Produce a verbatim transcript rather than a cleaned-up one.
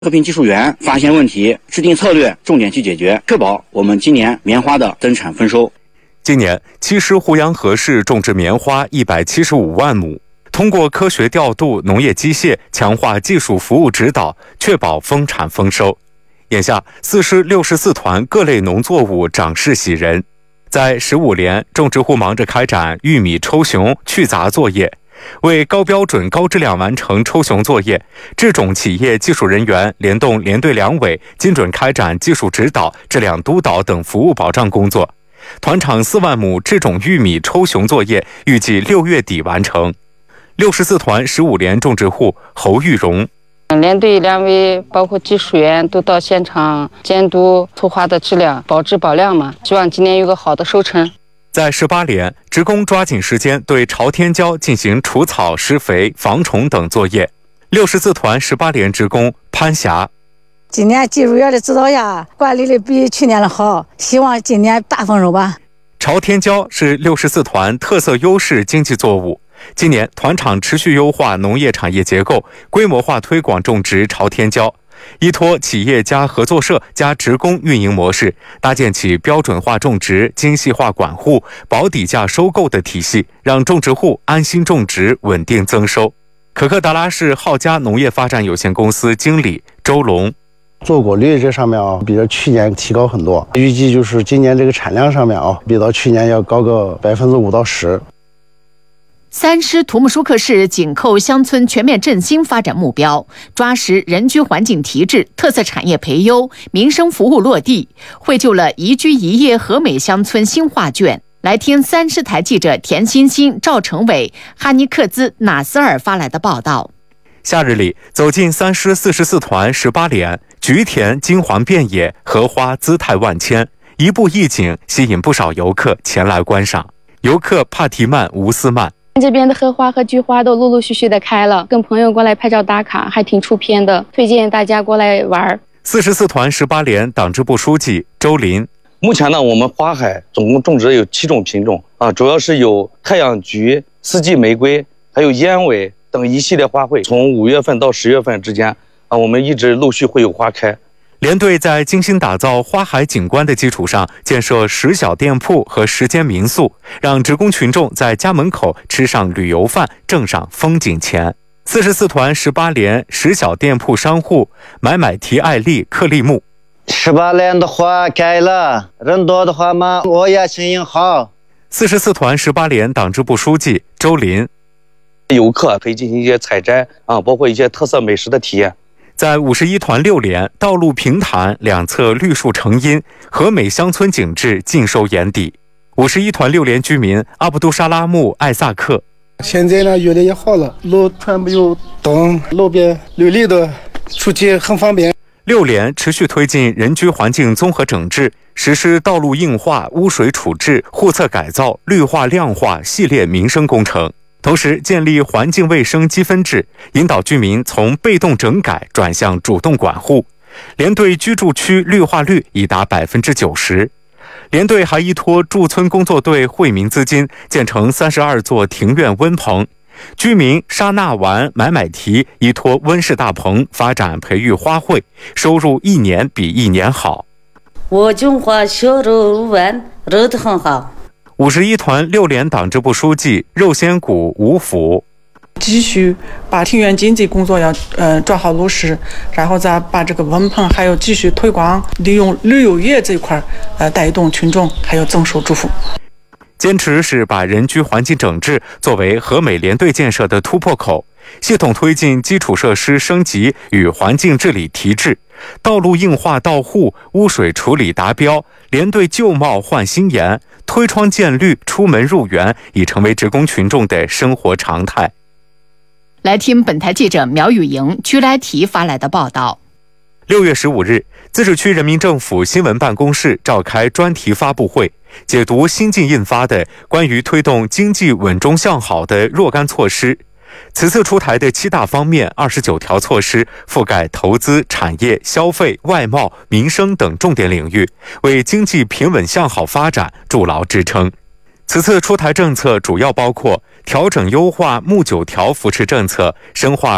特聘技术员发现问题，制定策略，重点去解决，确保我们今年棉花的增产丰收。 今年，七师胡杨河市种植棉花一百七十五万亩，通过科学调度农业机械，强化技术服务指导，确保丰产丰收。眼下，四师六十四团各类农作物长势喜人。在十五连，种植户忙着开展玉米抽熊、去杂作业。为高标准、高质量完成抽熊作业，制种企业技术人员联动连队两委，精准开展技术指导、质量督导等服务保障工作。团场四万亩制种玉米抽熊作业预计六月底完成。六十四团十五连种植户侯玉荣， 连队两委包括技术员都到现场监督粗花的质量，保质保量嘛，希望今年有个好的收成。 在十八连，职工抓紧时间对朝天椒进行除草、施肥、防虫等作业。六十四团十八连职工潘霞， 今年技术员的指导下，管理的比去年的好，希望今年大丰收吧。 朝天椒是六十四团特色优势经济作物。今年团场持续优化农业产业结构，规模化推广种植朝天椒，依托企业加合作社加职工运营模式，搭建起标准化种植、精细化管护、保底价收购的体系，让种植户安心种植，稳定增收。可可达拉市浩佳农业发展有限公司经理周龙， 做果率这上面啊，比去年提高很多，预计就是今年这个产量上面啊，比到去年要高个百分之五到十。 三师图木舒克市紧扣乡村全面振兴发展目标，抓实人居环境提质、特色产业培优、民生服务落地，绘就了宜居宜业和美乡村新画卷。来听三师台记者田欣欣、赵成伟、哈尼克兹、纳斯尔发来的报道。 夏日里，走进三师四十四团十八连，菊田金黄遍野，荷花姿态万千，一步一景吸引不少游客前来观赏。游客帕提曼、吴思曼， 这边的荷花和菊花都陆陆续续的开了，跟朋友过来拍照打卡，还挺出片的，推荐大家过来玩。 四十四团十八连党支部书记周林， 目前呢，我们花海总共种植有七种品种啊，主要是有太阳菊、四季玫瑰，还有燕尾等一系列花卉。从五月份到十月份之间啊，我们一直陆续会有花开。 连队在精心打造花海景观的基础上，建设十小店铺和十间民宿，让职工群众在家门口吃上旅游饭，挣上风景钱。四十四团十八连十小店铺商户买买提爱丽、克利木， 十八连的花开了，人多的话嘛，我也心情好。 四十四团十八连党支部书记周林， 游客可以进行一些采摘啊，包括一些特色美食的体验。 在五十一团六连，道路平坦，两侧绿树成荫，和美乡村景致尽收眼底。五十一团六连居民阿卜杜沙拉木艾萨克， 现在呢越来越好了，路全部有灯，路边绿绿的，出去很方便。 六连持续推进人居环境综合整治，实施道路硬化、污水处置、户侧改造、绿化亮化系列民生工程。同时建立环境卫生积分制，引导居民从被动整改转向主动管护。连队居住区绿化率已达百分之九十。连队还依托驻村工作队惠民资金，建成三十二座庭院温棚。居民沙纳玩、买买提依托温室大棚发展培育花卉，收入一年比一年好。 我种花收入完，热得很好。 五十一团六连党支部书记肉仙谷吴府， 继续把庭院经济工作要呃抓好落实，然后再把这个温棚还有继续推广，利用旅游业这一块呃带动群众还有增收致富。 坚持是把人居环境整治作为和美连队建设的突破口，系统推进基础设施升级与环境治理提质，道路硬化到户，污水处理达标，连队旧貌换新颜，推窗见绿，出门入园已成为职工群众的生活常态。 来听本台记者苗雨莹、居来提发来的报道。 六月十五日，自治区人民政府新闻办公室召开专题发布会，解读新近印发的关于推动经济稳中向好的若干措施。此次出台的七大方面二十九条措施，覆盖投资、产业、消费、外贸、民生等重点领域，为经济平稳向好发展筑牢支撑。此次出台政策主要包括调整优化木九条扶持政策，深化